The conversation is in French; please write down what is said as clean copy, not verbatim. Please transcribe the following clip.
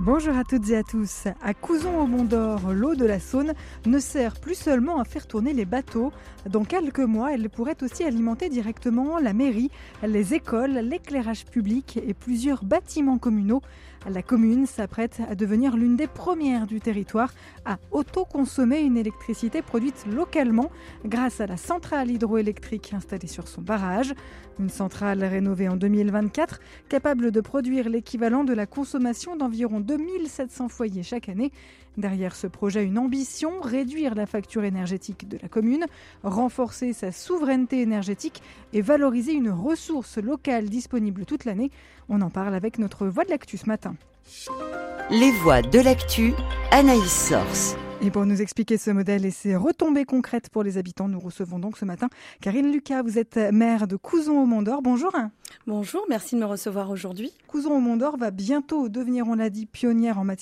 Bonjour à toutes et à tous. À Couzon-au-Mont-d'Or, l'eau de la Saône ne sert plus seulement à faire tourner les bateaux. Dans quelques mois, elle pourrait aussi alimenter directement la mairie, les écoles, l'éclairage public et plusieurs bâtiments communaux. La commune s'apprête à devenir l'une des premières du territoire à autoconsommer une électricité produite localement grâce à la centrale hydroélectrique installée sur son barrage. Une centrale rénovée en 2024, capable de produire l'équivalent de la consommation d'environ 2700 foyers chaque année. Derrière ce projet, une ambition, réduire la facture énergétique de la commune, renforcer sa souveraineté énergétique et valoriser une ressource locale disponible toute l'année. On en parle avec notre voix de l'actu ce matin. Les voix de l'actu, Anaïs Sors. Et pour nous expliquer ce modèle et ses retombées concrètes pour les habitants, nous recevons donc ce matin Karine Lucas. Vous êtes maire de Couzon-au-Mont-d'Or. Bonjour. Bonjour, merci de me recevoir aujourd'hui. Couzon-au-Mont-d'Or va bientôt devenir, on l'a dit, pionnière en matière